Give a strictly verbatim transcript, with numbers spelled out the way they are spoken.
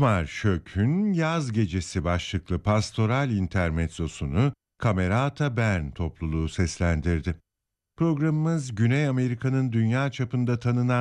Otmar Schöck'ün Yaz Gecesi başlıklı pastoral intermezzosunu Camerata Bern topluluğu seslendirdi. Programımız Güney Amerika'nın dünya çapında tanınan